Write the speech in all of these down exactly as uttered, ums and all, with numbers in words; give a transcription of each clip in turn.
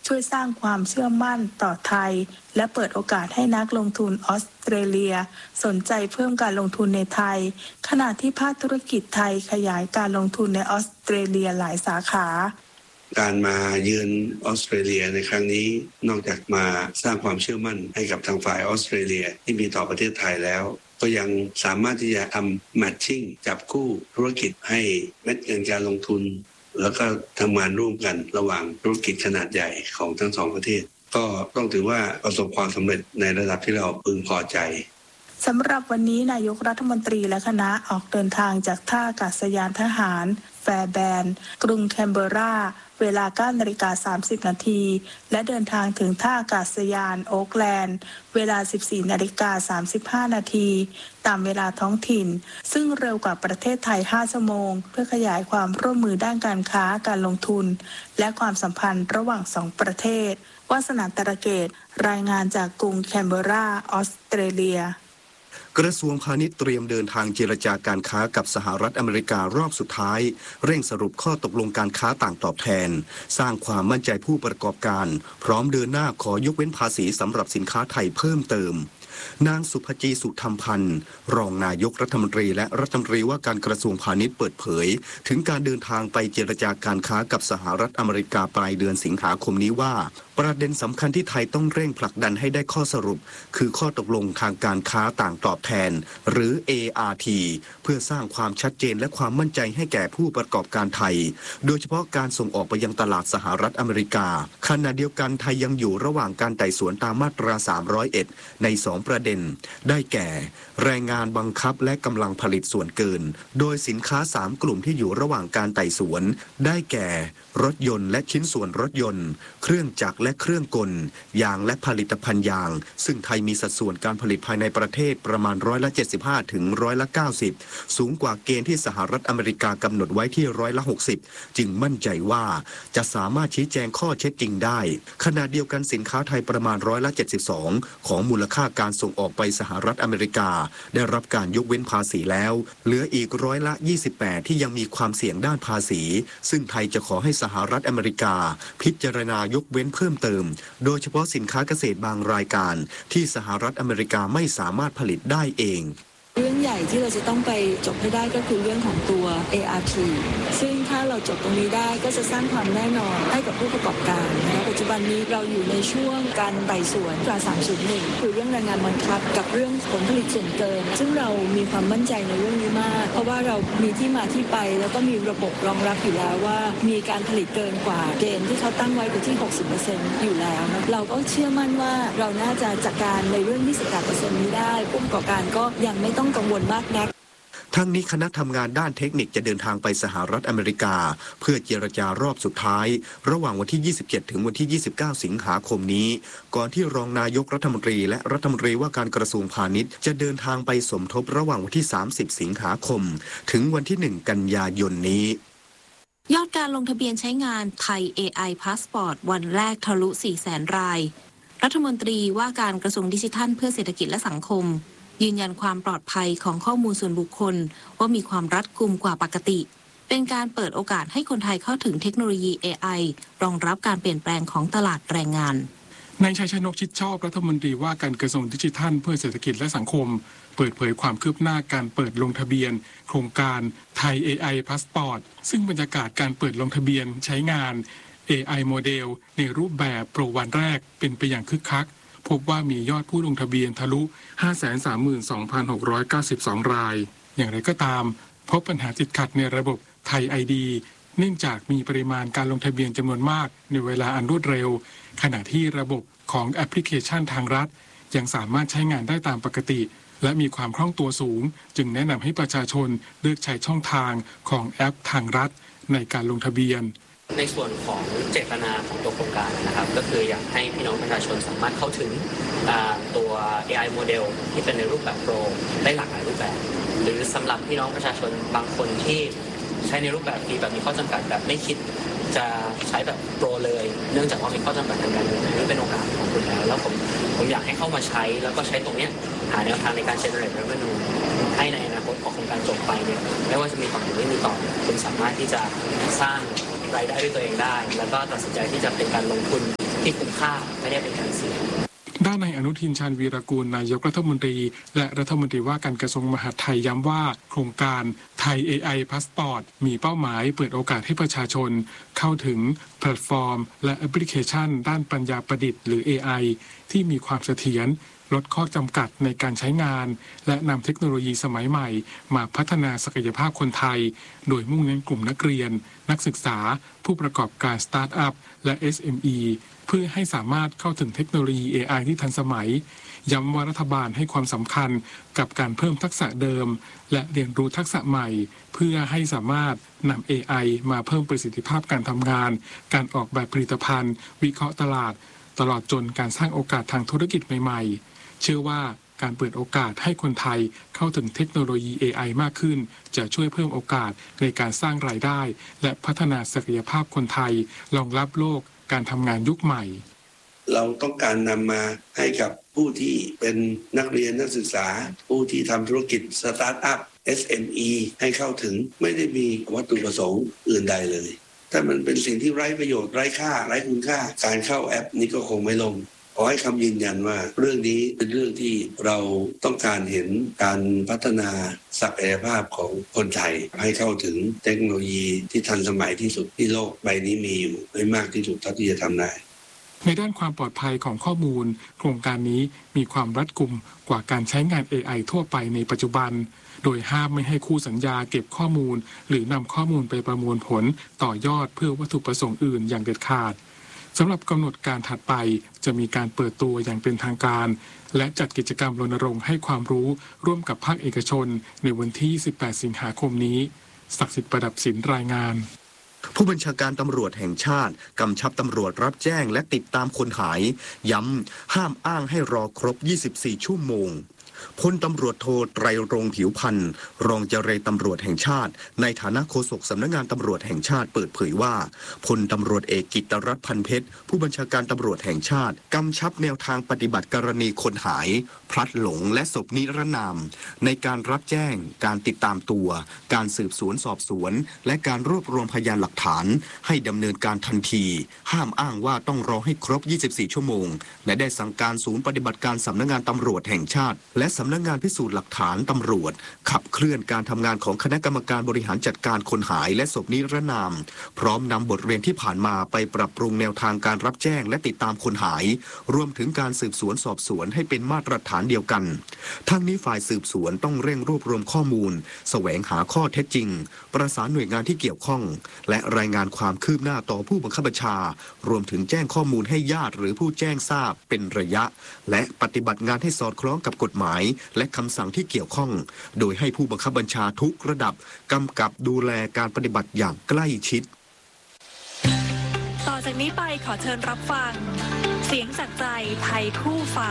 ช่วยสร้างความเชื่อมั่นต่อไทยและเปิดโอกาสให้นักลงทุนออสเตรเลียสนใจเพิ่มการลงทุนในไทยขณะที่ภาคธุรกิจไทยขยายการลงทุนในออสเตรเลียหลายสาขาการมาเยือนออสเตรเลียในครั้งนี้นอกจากมาสร้างความเชื่อมั่นให้กับทางฝ่ายออสเตรเลียที่มีต่อประเทศไทยแล้วก็ยังสามารถที่จะทำแมทชิ่งจับคู่ธุรกิจให้เม็ดเงินการลงทุนแล้วก็ทำงานร่วมกันระหว่างธุรกิจขนาดใหญ่ของทั้งสองประเทศก็ต้องถือว่าประสบความสำเร็จในระดับที่เราพึงพอใจสำหรับวันนี้นายกรัฐมนตรีและคณะออกเดินทางจากท่าอากาศยานทหารแฟร์แบนด์กรุงแคนเบอร์ราเวลา เก้านาฬิกาสามสิบนาทีและเดินทางถึงท่าอากาศยานโอ๊คแลนด์เวลา สิบสี่นาฬิกาสามสิบห้านาทีตามเวลาท้องถิ่นซึ่งเร็วกว่าประเทศไทยห้าชั่วโมงเพื่อขยายความร่วมมือด้านการค้าการลงทุนและความสัมพันธ์ระหว่างสองประเทศวาสนาตระเกตรายงานจากกรุงแคนเบอร์ราออสเตรเลียกระทรวงพาณิชย์เตรียมเดินทางเจรจาการค้ากับสหรัฐอเมริการอบสุดท้ายเร่งสรุปข้อตกลงการค้าต่างตอบแทนสร้างความมั่นใจผู้ประกอบการพร้อมเดินหน้าขอยกเว้นภาษีสำหรับสินค้าไทยเพิ่มเติมนางสุภจีสุธรรมพันธ์รองนายกรัฐมนตรีและรัฐมนตรีว่าการกระทรวงพาณิชย์เปิดเผยถึงการเดินทางไปเจรจาการค้ากับสหรัฐอเมริกาปลายเดือนสิงหาคมนี้ว่าประเด็นสำคัญที่ไทยต้องเร่งผลักดันให้ได้ข้อสรุปคือข้อตกลงทางการค้าต่างตอบแทนหรือ เอ อาร์ ที เพื่อสร้างความชัดเจนและความมั่นใจให้แก่ผู้ประกอบการไทยโดยเฉพาะการส่งออกไปยังตลาดสหรัฐอเมริกาขณะเดียวกันไทยยังอยู่ระหว่างการไต่สวนตามมาตราสามร้อยเอ็ดในสองประเด็นได้แก่แรงงานบังคับและกำลังผลิตส่วนเกินโดยสินค้าสามกลุ่มที่อยู่ระหว่างการไต่สวนได้แก่รถยนต์และชิ้นส่วนรถยนต์เครื่องจักรและเครื่องกลยางและผลิตภัณฑ์ยางซึ่งไทยมีสัดส่วนการผลิตภายในประเทศประมาณร้อยละเจ็ดสิบห้าถึงร้อยละเก้าสิบสูงกว่าเกณฑ์ที่สหรัฐอเมริกากำหนดไว้ที่ร้อยละหกสิบจึงมั่นใจว่าจะสามารถชี้แจงข้อเท็จจริงได้ขณะเดียวกันสินค้าไทยประมาณร้อยละเจ็ดสิบสองของมูลค่าการส่งออกไปสหรัฐอเมริกาได้รับการยกเว้นภาษีแล้วเหลืออีกร้อยละยี่สิบแปดที่ยังมีความเสี่ยงด้านภาษีซึ่งไทยจะขอให้สหรัฐอเมริกาพิจารณายกเว้นเพิ่มเติมโดยเฉพาะสินค้าเกษตรบางรายการที่สหรัฐอเมริกาไม่สามารถผลิตได้เองเรื่องใหญ่ที่เราจะต้องไปจบให้ได้ก็คือเรื่องของตัว เอ อาร์ ที ซึ่งถ้าเราจบตรงนี้ได้ก็จะสร้างความแน่นอนให้กับผู้ประกอบการนะปัจจุบันนี้เราอยู่ในช่วงการไต่สวนตราสามศูนย์หนึ่งคือเรื่องแรงงานบังคับกับเรื่องผลผลิตส่วนเกินซึ่งเรามีความมั่นใจในเรื่องนี้มากเพราะว่าเรามีที่มาที่ไปแล้วก็มีระบบรองรับอยู่แล้วว่ามีการผลิตเกินกว่าเกณฑ์ที่เขาตั้งไว้อยู่ที่ หกสิบเปอร์เซ็นต์ อยู่แล้วนะเราก็เชื่อมั่นว่าเราน่าจะจัดการในเรื่องยี่สิบแปดเปอร์เซ็นต์ นี้ได้ผู้ประกอบการก็ยังไม่ต้องกังวลมากนักทั้งนี้คณะทำงานด้านเทคนิคจะเดินทางไปสหรัฐอเมริกาเพื่อเจรจารอบสุดท้ายระหว่างวันที่ยี่สิบเจ็ดถึงวันที่ยี่สิบเก้าสิงหาคมนี้ก่อนที่รองนายกรัฐมนตรีและรัฐมนตรีว่าการกระทรวงพาณิชย์จะเดินทางไปสมทบระหว่างวันที่สามสิบสิงหาคมถึงวันที่หนึ่งกันยายนนี้ยอดการลงทะเบียนใช้งานไทย เอ ไอ Passport วันแรกทะลุ สี่แสน รายรัฐมนตรีว่าการกระทรวงดิจิทัลเพื่อเศรษฐกิจและสังคมยืนยันความปลอดภัยของข้อมูลส่วนบุคคลว่ามีความรัดกุมกว่าปกติเป็นการเปิดโอกาสให้คนไทยเข้าถึงเทคโนโลยี เอ ไอ รองรับการเปลี่ยนแปลงของตลาดแรงงานนายชัยชนกชิดชอบรัฐมนตรีว่าการกระทรวงดิจิทัลเพื่อเศรษฐกิจและสังคมเปิดเผยความคืบหน้าการเปิดลงทะเบียนโครงการไทย เอ ไอ Passport ซึ่งบรรยากาศการเปิดลงทะเบียนใช้งาน เอ ไอ โมเดลในรูปแบบโปรวันแรกเป็นไปอย่างคึกคักพบว่ามียอดผู้ลงทะเบียนทะลุ ห้าแสนสามหมื่นสองพันหกร้อยเก้าสิบสอง รายอย่างไรก็ตามพบปัญหาติดขัดในระบบไทย ไอ ดี เนื่องจากมีปริมาณการลงทะเบียนจำนวนมากในเวลาอันรวดเร็วขณะที่ระบบของแอปพลิเคชันทางรัฐยังสามารถใช้งานได้ตามปกติและมีความคล่องตัวสูงจึงแนะนำให้ประชาชนเลือกใช้ช่องทางของแอปทางรัฐในการลงทะเบียนในส่วนของเจตนาของตัวโครงการนะครับก็คืออยากให้พี่น้องประชาชนสามารถเข้าถึงตัว เอ ไอ โมเดลที่เป็นในรูปแบบโปรได้หลากหลายรูปแบบหรือสำหรับพี่น้องประชาชนบางคนที่ใช้ในรูปแบบที่แบบมีข้อจำกัดแบบไม่คิดจะใช้แบบโปรเลยเนื่องจากว่ามีข้อจำกัดทางการเงินนี่เป็นโอกาสของคุณแล้วแล้วผมผมอยากให้เข้ามาใช้แล้วก็ใช้ตรงนี้หาแนวทางในการ generate revenue ให้ในอนาคตของโครงการจบไปเนี่ยไม่ว่าจะมีต่อหรือไม่มีต่อคุณสามารถที่จะสร้างรายได้ด้วยตัวเองได้แล้วก็ตัดสินใจที่จะเป็นการลงทุนที่คุ้มค่าไม่ได้เป็นการเสี่ยงด้านนายอนุทินชาญวีรกูลนายกรัฐมนตรีและรัฐมนตรีว่าการกระทรวงมหาดไทยย้ำว่าโครงการไทย เอ ไอ Passport มีเป้าหมายเปิดโอกาสให้ประชาชนเข้าถึงแพลตฟอร์มและแอปพลิเคชันด้านปัญญาประดิษฐ์หรือ เอ ไอ ที่มีความเสถียรลดข้อจำกัดในการใช้งานและนำเทคโนโลยีสมัยใหม่มาพัฒนาศักยภาพคนไทยโดยมุ่งเน้นกลุ่มนักเรียนนักศึกษาผู้ประกอบการสตาร์ทอัพและ เอส เอ็ม อี เพื่อให้สามารถเข้าถึงเทคโนโลยี เอ ไอ ที่ทันสมัยย้ำว่ารัฐบาลให้ความสำคัญกับการเพิ่มทักษะเดิมและเรียนรู้ทักษะใหม่เพื่อให้สามารถนำ เอ ไอ มาเพิ่มประสิทธิภาพการทำงานการออกแบบผลิตภัณฑ์วิเคราะห์ตลาดตลอดจนการสร้างโอกาสทางธุรกิจใหม่ๆเชื่อว่าการเปิดโอกาสให้คนไทยเข้าถึงเทคโนโลยี เอ ไอ มากขึ้นจะช่วยเพิ่มโอกาสในการสร้างรายได้และพัฒนาศักยภาพคนไทยรองรับโลกการทำงานยุคใหม่เราต้องการนำมาให้กับผู้ที่เป็นนักเรียนนักศึกษาผู้ที่ทำธุรกิจสตาร์ทอัพ เอส เอ็ม อี ให้เข้าถึงไม่ได้มีวัตถุประสงค์อื่นใดเลยถ้ามันเป็นสิ่งที่ไร้ประโยชน์ไร้ค่าไร้คุณค่าการเข้าแอปนี้ก็คงไม่ลงขอให้คำยืนยันว่าเรื่องนี้เป็นเรื่องที่เราต้องการเห็นการพัฒนาศักยภาพของคนไทยให้เข้าถึงเทคโนโลยีที่ทันสมัยที่สุดที่โลกใบนี้มีอยู่ให้มากที่สุดเท่าที่จะทำได้ในด้านความปลอดภัยของข้อมูลโครงการนี้มีความรัดกุมกว่าการใช้งาน เอ ไอ ทั่วไปในปัจจุบันโดยห้ามไม่ให้คู่สัญญาเก็บข้อมูลหรือนำข้อมูลไปประมวลผลต่อยอดเพื่อวัตถุประสงค์อื่นอย่างเด็ดขาดสำหรับกำหนดการถัดไปจะมีการเปิดตัวอย่างเป็นทางการและจัดกิจกรรมรณรงค์ให้ความรู้ร่วมกับภาคเอกชนในวันที่ยี่สิบแปดสิงหาคมนี้ศักดิ์สิทธิ์ประดับศิลป์รายงานผู้บัญชาการตำรวจแห่งชาติกำชับตำรวจรับแจ้งและติดตามคนหายย้ำห้ามอ้างให้รอครบยี่สิบสี่ชั่วโมงพลตำรวจโทไตรรงค์ผิวพันธ์รองเจรตำรวจแห่งชาติในฐานะโฆษกสำนักงานตำรวจแห่งชาติเปิดเผยว่าพลตำรวจเอกกิตติรัตน์พันเพชรผู้บัญชาการตำรวจแห่งชาติกำชับแนวทางปฏิบัติกรณีคนหายพลัดหลงและศพนิรนามในการรับแจ้งการติดตามตัวการสืบสวนสอบสวนและการรวบรวมพยานหลักฐานให้ดำเนินการทันทีห้ามอ้างว่าต้องรอให้ครบยี่สิบสี่ชั่วโมงและได้สั่งการศูนย์ปฏิบัติการสำนักงานตำรวจแห่งชาติและสำนักงานพิสูจน์หลักฐานตำรวจขับเคลื่อนการทำงานของคณะกรรมการบริหารจัดการคนหายและศพนิรนามพร้อมนำบทเรียนที่ผ่านมาไปปรับปรุงแนวทางการรับแจ้งและติดตามคนหายรวมถึงการสืบสวนสอบสวนให้เป็นมาตรฐานเดียวกันทั้งนี้ฝ่ายสืบสวนต้องเร่งรวบรวมข้อมูลแสวงหาข้อเท็จจริงประสานหน่วยงานที่เกี่ยวข้องและรายงานความคืบหน้าต่อผู้บังคับบัญชารวมถึงแจ้งข้อมูลให้ญาติหรือผู้แจ้งทราบเป็นระยะและปฏิบัติงานให้สอดคล้องกับกฎหมายและคำสั่งที่เกี่ยวข้องโดยให้ผู้บังคับบัญชาทุกระดับกำกับดูแลการปฏิบัติอย่างใกล้ชิดต่อจากนี้ไปขอเชิญรับฟังเสียงจากใจไทยคู่ฟ้า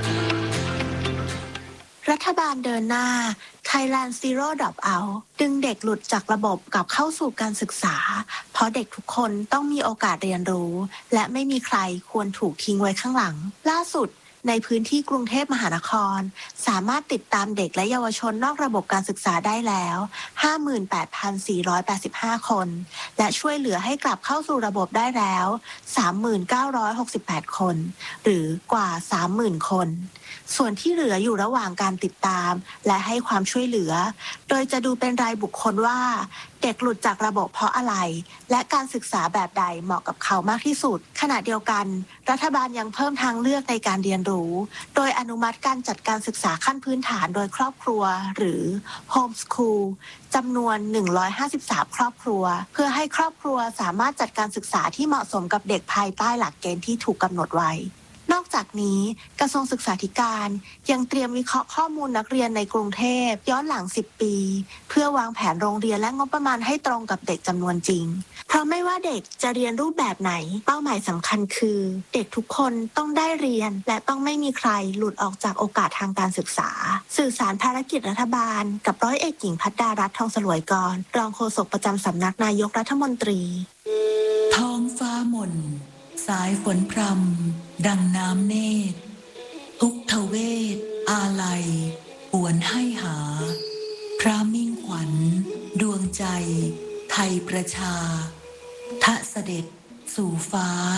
รัฐบาลเดินหน้า Thailand Zero Dropout ดึงเด็กหลุดจากระบบกลับเข้าสู่การศึกษาเพราะเด็กทุกคนต้องมีโอกาสเรียนรู้และไม่มีใครควรถูกทิ้งไว้ข้างหลังล่าสุดในพื้นที่กรุงเทพมหานครสามารถติดตามเด็กและเยาวชนนอกระบบการศึกษาได้แล้ว ห้าหมื่นแปดพันสี่ร้อยแปดสิบห้า คนและช่วยเหลือให้กลับเข้าสู่ระบบได้แล้ว สามหมื่นเก้าร้อยหกสิบแปด คนหรือกว่า สามหมื่น คนส่วนที่เหลืออยู่ระหว่างการติดตามและให้ความช่วยเหลือโดยจะดูเป็นรายบุคคลว่าเด็กหลุดจากระบบเพราะอะไรและการศึกษาแบบใดเหมาะกับเขามากที่สุดขณะเดียวกันรัฐบาลยังเพิ่มทางเลือกในการเรียนรู้โดยอนุมัติการจัดการศึกษาขั้นพื้นฐานโดยครอบครัวหรือ Home School จำนวนหนึ่งร้อยห้าสิบสามครอบครัวเพื่อให้ครอบครัวสามารถจัดการศึกษาที่เหมาะสมกับเด็กภายใต้หลักเกณฑ์ที่ถูกกำหนดไว้นอกจากนี้กระทรวงศึกษาธิการยังเตรียมวิเคราะห์ข้อมูลนักเรียนในกรุงเทพย้อนหลังสิบปีเพื่อวางแผนโรงเรียนและงบประมาณให้ตรงกับเด็กจำนวนจริงเพราะไม่ว่าเด็กจะเรียนรูปแบบไหนเป้าหมายสำคัญคือเด็กทุกคนต้องได้เรียนและต้องไม่มีใครหลุดออกจากโอกาสทางการศึกษาสื่อสารภารกิจรัฐบาลกับร้อยเอกหญิงภัดดารัตน์ทองสลวยกรรองโฆษกประจำสำนักนายกรัฐมนตรีท้องฟ้าหม่นสายฝนพรำดังน้ำเนตรทุกทเวทอาลัยปวนให้หาพระมิ่งขวัญดวงใจไทยประชาทะเสด็จสู่ฟ้า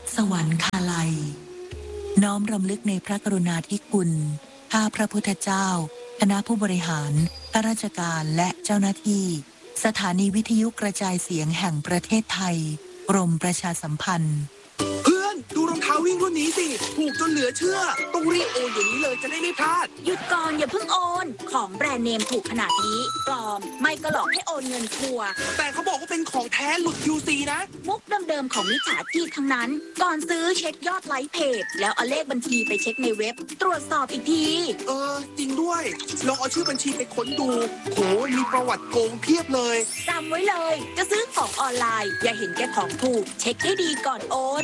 สวรรคาลัยน้อมรำลึกในพระกรุณาธิคุณข้าพระพุทธเจ้าคณะผู้บริหารข้าราชการและเจ้าหน้าที่สถานีวิทยุกระจายเสียงแห่งประเทศไทยกรมประชาสัมพันธ์เพื่อนดูรองเท้าวิ่งรุ่นนี้สิถูกจนเหลือเชื่อต้องรีบโอนอย่างนี้เลยจะได้ไม่พลาดหยุดก่อนอย่าเพิ่งโอนของแบรนด์เนมถูกขนาดนี้ปลอมไม่ก็หลอกให้โอนเงินทัวร์แต่เขาบอกว่าเป็นของแท้หลุด ยู ซี นะมุกเดิมๆของมิจฉาชีพทั้งนั้นก่อนซื้อเช็คยอดไลค์เพจแล้วเอาเลขบัญชีไปเช็คในเว็บตรวจสอบอีกทีเออจริงด้วยลองเอาชื่อบัญชีไปค้นดูโหมีประวัติโกงเพียบเลยจำไว้เลยจะซื้อของออนไลน์อย่าเห็นแก่ของถูกเช็คให้ดีก่อนโอน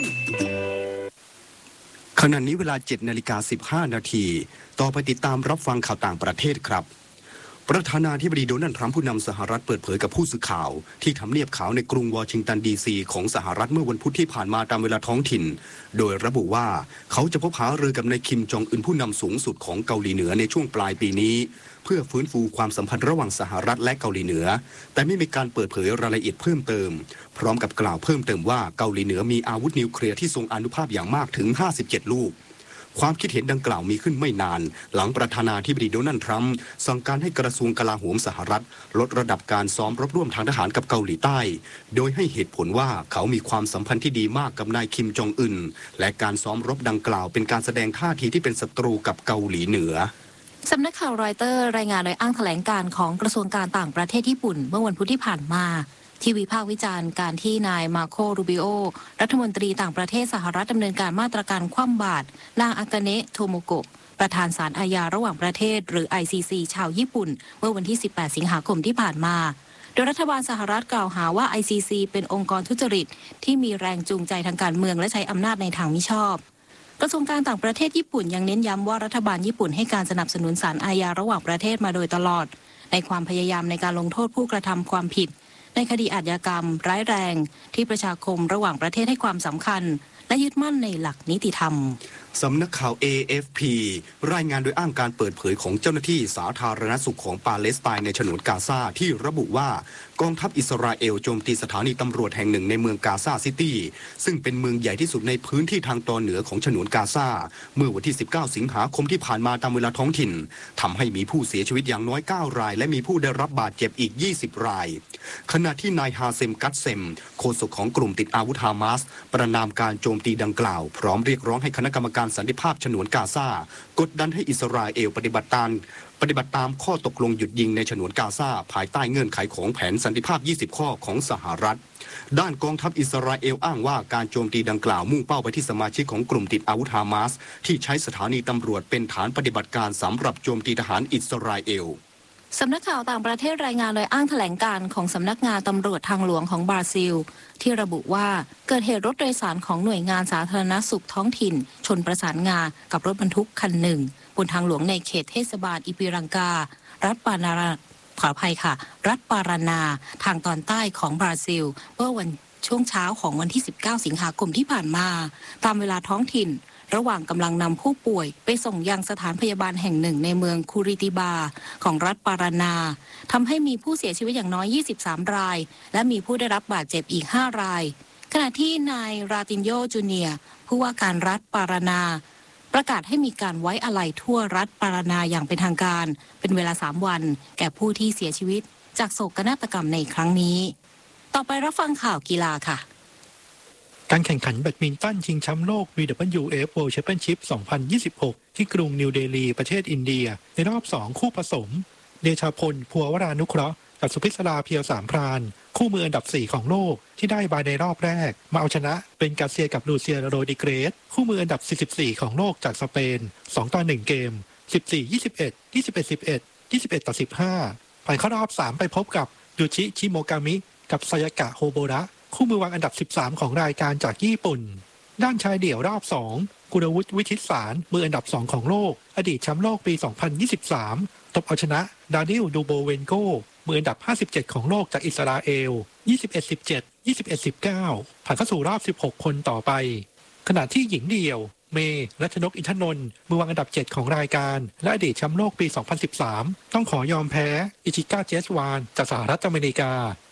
ขณะนี้เวลา เจ็ดนาฬิกาสิบห้านาทีต่อไปติดตามรับฟังข่าวต่างประเทศครับประธานาธิบดีโดนัลด์ทรัมป์ผู้นำสหรัฐเปิดเผยกับผู้สื่อข่าวที่ทำเนียบขาวในกรุงวอชิงตันดีซีของสหรัฐเมื่อวันพุธที่ผ่านมาตามเวลาท้องถิ่นโดยระบุว่าเขาจะพบหารือกับนายคิมจองอึนผู้นำสูงสุดของเกาหลีเหนือในช่วงปลายปีนี้เพื่อฟื้นฟูความสัมพันธ์ระหว่างสหรัฐและเกาหลีเหนือแต่ไม่มีการเปิดเผยรายละเอียดเพิ่มเติมพร้อมกับกล่าวเพิ่มเติมว่าเกาหลีเหนือมีอาวุธนิวเคลียร์ที่ทรงอานุภาพอย่างมากถึงห้าสิบเจ็ดลูกความคิดเห็นดังกล่าวมีขึ้นไม่นานหลังประธานาธิบดีโดนัลด์ทรัมป์สั่งการให้กระทรวงกลาโหมสหรัฐลดระดับการซ้อมรบร่วมทางทหารกับเกาหลีใต้โดยให้เหตุผลว่าเขามีความสัมพันธ์ที่ดีมากกับนายคิมจองอึนและการซ้อมรบดังกล่าวเป็นการแสดงท่าทีที่เป็นศัตรูกับเกาหลีเหนือสำนักข่าวรอยเตอร์รายงานโดยอ้างแถลงการของกระทรวงการต่างประเทศญี่ปุ่นเมื่อวันพุธที่ผ่านมาที่วิพากษ์วิจารณ์การที่นายมาโครูบิโอรัฐมนตรีต่างประเทศสหรัฐดำเนินการมาตรการคว่ำบาตรนางอากาเนะโทโมโกะประธานศาลอาญาระหว่างประเทศหรือ ไอ ซี ซี ชาวญี่ปุ่นเมื่อวันที่สิบแปดสิงหาคมที่ผ่านมาโดยรัฐบาลสหรัฐกล่าวหาว่า ไอ ซี ซี เป็นองค์กรทุจริตที่มีแรงจูงใจทางการเมืองและใช้อำนาจในทางมิชอบกระทรวงการต่างประเทศญี่ปุ่นยังเน้นย้ำว่ารัฐบาลญี่ปุ่นให้การสนับสนุนศาลอาญาระหว่างประเทศมาโดยตลอดในความพยายามในการลงโทษผู้กระทำความผิดในคดีอาชญากรรมร้ายแรงที่ประชาคมระหว่างประเทศให้ความสำคัญและยึดมั่นในหลักนิติธรรมสำนักข่าว เอ เอฟ พี รายงานโดยอ้างการเปิดเผยของเจ้าหน้าที่สาธารณสุขของปาเลสไตน์ในฉนวนกาซาที่ระบุว่ากองทัพอิสราเอลโจมตีสถานีตำรวจแห่งหนึ่งในเมืองกาซาซิตี้ซึ่งเป็นเมืองใหญ่ที่สุดในพื้นที่ทางตอนเหนือของฉนวนกาซาเมื่อวันที่สิบเก้าสิงหาคมที่ผ่านมาตามเวลาท้องถิ่นทำให้มีผู้เสียชีวิตอย่างน้อยเก้ารายและมีผู้ได้รับบาดเจ็บอีกยี่สิบรายขณะที่นายฮาเซมกัตเซมโฆษกของกลุ่มติดอาวุธฮามาสประนามการโจมตีดังกล่าวพร้อมเรียกร้องให้คณะกรรมการสันติภาพฉนวนกาซากดดันให้อิสราเอลปฏิบัติตามปฏิบัติตามข้อตกลงหยุดยิงในฉนวนกาซาภายใต้เงื่อนไขของแผนสันติภาพยี่สิบข้อของสหรัฐด้านกองทัพอิสราเอลอ้างว่าการโจมตีดังกล่าวมุ่งเป้าไปที่สมาชิกของกลุ่มติดอาวุธฮามาสที่ใช้สถานีตำรวจเป็นฐานปฏิบัติการสำหรับโจมตีทหารอิสราเอลสำนักข่าวต่างประเทศรายงานโดยอ้างแถลงการของสำนักงานตำรวจทางหลวงของบราซิลที่ระบุว่าเกิดเหตุรถโดยสารของหน่วยงานสาธารณสุขท้องถิ่นชนประสานงากับรถบรรทุกคันหนึ่งบนทางหลวงในเขตเทศบาลอิปิรังการัฐปานาราขออภัยค่ะรัฐปารานาทางตอนใต้ของบราซิลเมื่อวันช่วงเช้าของวันที่สิบเก้าสิงหาคมที่ผ่านมาตามเวลาท้องถิ่นระหว่างกำลังนำผู้ป่วยไปส่งยังสถานพยาบาลแห่งหนึ่งในเมืองคูริติบาของรัฐปารานาทำให้มีผู้เสียชีวิตอย่างน้อยยี่สิบสามรายและมีผู้ได้รับบาดเจ็บอีกห้ารายขณะที่นายราตินโยจูเนียร์ผู้ว่าการรัฐปารานาประกาศให้มีการไว้อาลัยทั่วรัฐปารานาอย่างเป็นทางการเป็นเวลาสามวันแก่ผู้ที่เสียชีวิตจากโศกนาฏกรรมในครั้งนี้ต่อไปรับฟังข่าวกีฬาค่ะการแข่งขันแบดมินตันชิงแชมป์โลก วี ดับเบิลยู เอฟ World Championship สองพันยี่สิบหกที่กรุงนิวเดลีประเทศอินเดียในรอบสองคู่ผสมเดชาพลภัววรานุเคราะห์กับสุพิศราเพียวสามพรานคู่มืออันดับสี่ของโลกที่ได้บายในรอบแรกมาเอาชนะเป็นกาเซียกับลูเซียโรดิเกรสคู่มืออันดับสี่สิบสี่ของโลกจากสเปนสองต่อหนึ่งเกม สิบสี่ ยี่สิบเอ็ด ยี่สิบเอ็ด สิบเอ็ด ยี่สิบเอ็ดต่อสิบห้าผ่านเข้ารอบสามไปพบกับยูชิชิโมกามิกับซายากะโฮโบระคู่มือวางอันดับสิบสามของรายการจากญี่ปุ่นด้านชายเดี่ยวรอบสองกุลวุฒิวิชิตสารมืออันดับสองของโลกอดีตแชมป์โลกปีสองพันยี่สิบสามตบเอาชนะดานิลดูโบเวนโกมืออันดับห้าสิบเจ็ดของโลกจากอิสราเอล ยี่สิบเอ็ด สิบเจ็ด ยี่สิบเอ็ด สิบเก้า ผ่านเข้าสู่รอบสิบหกคนต่อไปขณะที่หญิงเดี่ยวเมย์รัชนกอินทนนท์มือวางอันดับเจ็ดของรายการและอดีตแชมป์โลกปีสองพันสิบสามต้องขอยอมแพ้อิชิก้าเจสวานจากสหรัฐอเมริกา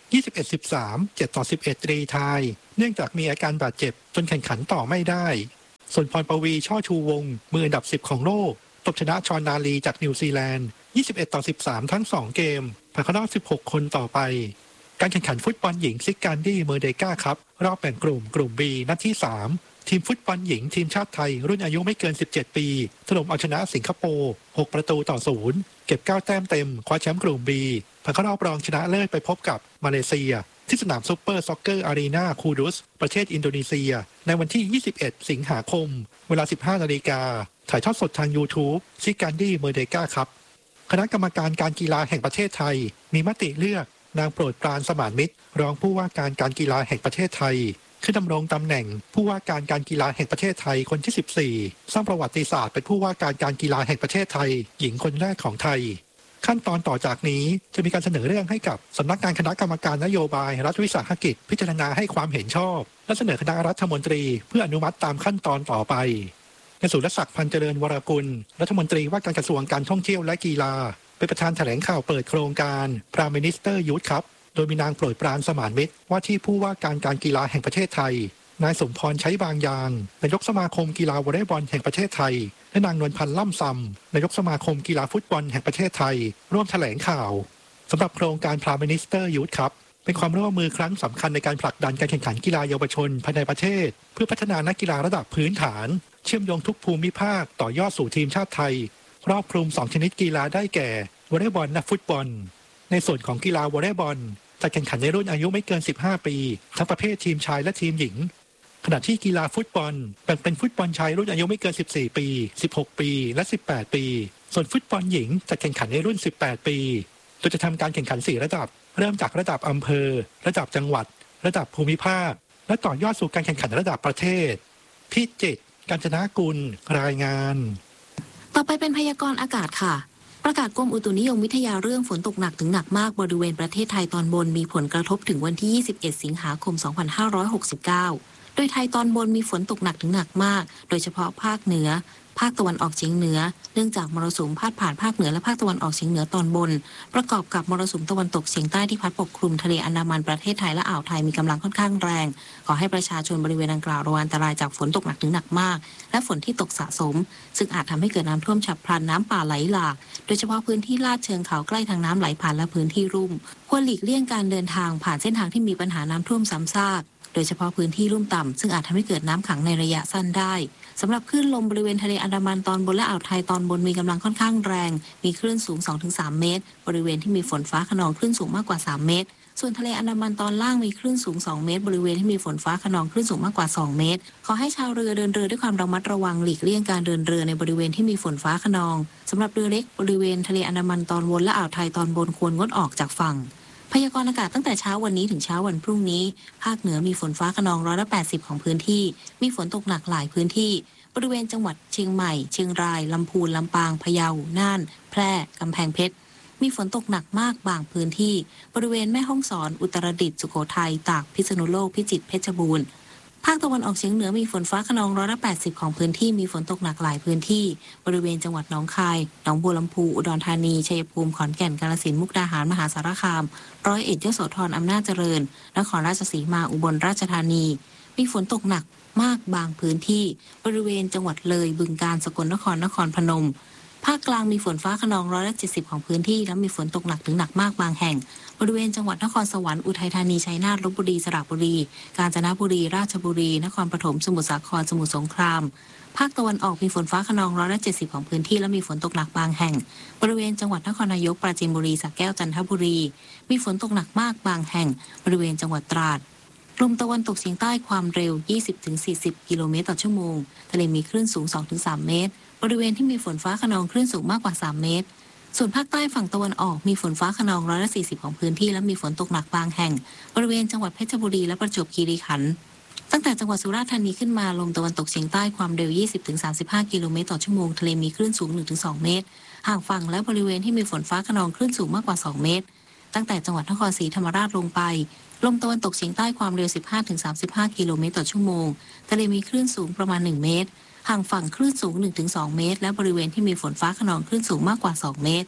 ยี่สิบเอ็ด สิบสาม เจ็ดต่อสิบเอ็ด ตรีไทยเนื่องจากมีอาการบาดเจ็บจนแข่งขันต่อไม่ได้ส่วนพรปวีช่อชูวงศ์มืออันดับสิบของโลกตบชนะชอนนาลีจากนิวซีแลนด์ยี่สิบเอ็ดต่อสิบสามทั้งสองเกมผ่านเข้ารอบสิบหกคนต่อไปการแข่งขันฟุตบอลหญิงซิกการดี้เมอร์เดกาครับรอบแบ่งกลุ่มกลุ่ม B นัดที่สามทีมฟุตบอลหญิงทีมชาติไทยรุ่นอายุไม่เกินสิบเจ็ดปีถล่มเอาชนะสิงคโปร์หกประตูต่อศูนย์เก็บเก้าแต้มเต็มคว้าแชมป์กลุ่ม B ผ่านเข้ารอบรองชนะเลิศไปพบกับมาเลเซียที่สนามซุปเปอร์ซ็อกเกอร์อารีนาคูดุสประเทศอินโดนีเซียในวันที่ยี่สิบเอ็ดสิงหาคมเวลา สิบห้านาฬิกาถ่ายทอดสดทาง YouTube ซิกการดี้เมอร์เดกาครับคณะกรรมการการกีฬาแห่งประเทศไทยมีมติเลือกนางโปรดปรานสมานมิตรรองผู้ว่าการการกีฬาแห่งประเทศไทยขึ้นดำรงตำแหน่งผู้ว่าการการกีฬาแห่งประเทศไทยคนที่สิบสี่สร้างประวัติศาสตร์เป็นผู้ว่าการการกีฬาแห่งประเทศไทยหญิงคนแรกของไทยขั้นตอนต่อจากนี้จะมีการเสนอเรื่องให้กับสำนักงานคณะกรรมการนโยบายรัฐวิสาหกิจพิจารณาให้ความเห็นชอบและเสนอคณะรัฐมนตรีเพื่ออนุมัติตามขั้นตอนต่อไปนายสุรศักดิ์พันเจริญวรกุลรัฐมนตรีว่าการกระทรวงการท่องเที่ยวและกีฬาเป็นประธานแถลงข่าวเปิดโครงการ Prime Minister Youth Cup โดยมีนางโปรดปรานสมานมิตรว่าที่ผู้ว่าการการกีฬาแห่งประเทศไทยนายสมพรใช้บางยางนายกสมาคมกีฬาวอลเลย์บอลแห่งประเทศไทยและนางนวลพันธ์ล่ำซำนายกสมาคมกีฬาฟุตบอลแห่งประเทศไทยร่วมแถลงข่าวสำหรับโครงการ Prime Minister Youth Cup เป็นความร่วมมือครั้งสำคัญในการผลักดันการแข่งขันกีฬาเยาวชนภายในประเทศเพื่อพัฒนานักกีฬาระดับพื้นฐานเชื่อมโยงทุกภูมิภาคต่อยอดสู่ทีมชาติไทยครอบคลุมสองชนิดกีฬาได้แก่วอลเลย์บอลและฟุตบอลในส่วนของกีฬาวอลเลย์บอลจะแข่งขันในรุ่นอายุไม่เกินสิบห้าปีทั้งประเภททีมชายและทีมหญิงขณะที่กีฬาฟุตบอลแบ่งเป็นฟุตบอลชายรุ่นอายุไม่เกินสิบสี่ปีสิบหกปีและสิบแปดปีส่วนฟุตบอลหญิงจะแข่งขันในรุ่นสิบแปดปีโดยจะทำการแข่งขันสี่ระดับเริ่มจากระดับอำเภอระดับจังหวัดระดับภูมิภาคและต่อยอดสู่การแข่งขันระดับประเทศพิจิตรกาญจนกุลรายงานต่อไปเป็นพยากรณ์อากาศค่ะประกาศกรมอุตุนิยมวิทยาเรื่องฝนตกหนักถึงหนักมากบริเวณประเทศไทยตอนบนมีผลกระทบถึงวันที่ยี่สิบเอ็ดสิงหาคมสองพันห้าร้อยหกสิบเก้าโดยไทยตอนบนมีฝนตกหนักถึงหนักมากโดยเฉพาะภาคเหนือภาคตะวันออกเฉียงเหนือเนื่องจากมรสุมพาดผ่านภาคเหนือและภาคตะวันออกเฉียงเหนือตอนบนประกอบกับมรสุมตะวันตกเฉียงใต้ที่พัดปกคลุมทะเลอันดามันประเทศไทยและอ่าวไทยมีกำลังค่อนข้างแรงขอให้ประชาชนบริเวณดังกล่าวระวังอันตรายจากฝนตกหนักถึงหนักมากและฝนที่ตกสะสมซึ่งอาจทำให้เกิดน้ำท่วมฉับพลันน้ำป่าไหลหลากโดยเฉพาะพื้นที่ลาดเชิงเขาใกล้ทางน้ำไหลผ่านและพื้นที่ลุ่มควรหลีกเลี่ยงการเดินทางผ่านเส้นทางที่มีปัญหาน้ำท่วมซ้ำซากโดยเฉพาะพื้นที่ลุ่มต่ำซึ่งอาจทำให้เกิดน้ำขังในระยะสั้นได้สำหรับคลื่นลมบริเวณทะเลอันดามันตอนบนและอ่าวไทยตอนบนมีกำลังค่อนข้างแรงมีคลื่นสูง สองถึงสาม เมตรบริเวณที่มีฝนฟ้าคะนองคลื่นสูงมากกว่าสามเมตรส่วนทะเลอันดามันตอนล่างมีคลื่นสูงสองเมตรบริเวณที่มีฝนฟ้าคะนองคลื่นสูงมากกว่าสองเมตรขอให้ชาวเรือเดินเรือด้วยความระมัดระวังหลีกเลี่ยงการเดินเรือในบริเวณที่มีฝนฟ้าคะนองสำหรับเรือเล็กบริเวณทะเลอันดามันตอนบนและอ่าวไทยตอนบนควรงดออกจากฝั่งพยากรณ์อากาศตั้งแต่เช้าวันนี้ถึงเช้าวันพรุ่งนี้ภาคเหนือมีฝนฟ้าคะนองร้อยละแปดสิบของพื้นที่มีฝนตกหนักหลายพื้นที่บริเวณจังหวัดเชียงใหม่เชียงรายลำพูนลำปางพะเยาน่านแพร่กำแพงเพชรมีฝนตกหนักมากบางพื้นที่บริเวณแม่ฮ่องสอนอุตรดิตถ์สุโขทัยตากพิษณุโลกพิจิตรเพชรบูรณ์ภาคตะวันออกเฉียงเหนือมีฝนฟ้าคะนองร้อยละแปดสิบของพื้นที่มีฝนตกหนักหลายพื้นที่บริเวณจังหวัดหนองคายหนองบัวลำพูอุดรธานีชัยภูมิขอนแก่นกาฬสินธุ์มุกดาหารมหาสารคามร้อยเอ็ดยโสธรอำนาจเจริญนครราชสีมาอุบลราชธานีมีฝนตกหนักมากบางพื้นที่บริเวณจังหวัดเลยบึงกาฬสกลนครนครพนมภาคกลางมีฝนฟ้าคะนองร้อยละเจ็ดสิบของพื้นที่และมีฝนตกหนักถึงหนักมากบางแห่งบริเวณจังหวัดนครสวรรค์อุทัยธานีชัยนาทลพบุรีสระบุรีกาญจนบุรีราชบุรีนครปฐมสมุทรสาครสมุทรสงครามภาคตะวันออกมีฝนฟ้าคะนองร้อยละเจ็ดสิบของพื้นที่และมีฝนตกหนักบางแห่งบริเวณจังหวัดนครนายกปราจีนบุรีสระแก้วจันทบุรีมีฝนตกหนักมากบางแห่งบริเวณจังหวัดตราดลมตะวันตกเฉียงใต้ความเร็ว ยี่สิบถึงสี่สิบ กิโลเมตรต่อชั่วโมงทะเลมีคลื่นสูง สองถึงสาม เมตรบริเวณที่มีฝนฟ้าคะนองคลื่นสูงมากกว่าสามเมตรส่วนภาคใต้ฝั่งตะวันออกมีฝนฟ้าคะนองร้อยละสี่สิบของพื้นที่และมีฝนตกหนักบางแห่งบริเวณจังหวัดเพชรบุรีและประจวบคีรีขันธ์ตั้งแต่จังหวัดสุราษฎร์ธานีขึ้นมาลมตะวันตกเฉียงใต้ความเร็ว ยี่สิบถึงสามสิบห้า กิโลเมตรต่อชั่วโมงทะเลมีคลื่นสูง หนึ่งถึงสอง เมตรห่างฝั่งและบริเวณที่มีฝนฟ้าคะนองคลื่นสูงมากกว่าสองเมตรตั้งแต่จังหวัดนครศรีธรรมราชลงไปลมตะวันตกเฉียงใต้ความเร็ว สิบห้าถึงสามสิบห้า กิโลเมตรต่อชั่วโมงทะเลมีคลื่นสูงประมาณหนึ่งเมตรห่างฝั่งคลื่นสูง หนึ่งถึงสอง เมตรและบริเวณที่มีฝนฟ้าคะนองคลื่นสูงมากกว่าสองเมตร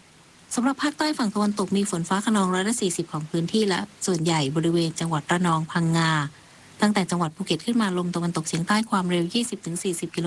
สำหรับภาคใต้ฝั่งตะวันตกมีฝนฟ้าคะนองร้อยละสี่สิบของพื้นที่และส่วนใหญ่บริเวณจังหวัดระนองพังงาตั้งแต่จังหวัดภูเก็ตขึ้นมาลมตะวันตกเฉียงใต้ความเร็ว ยี่สิบถึงสี่สิบ กิโล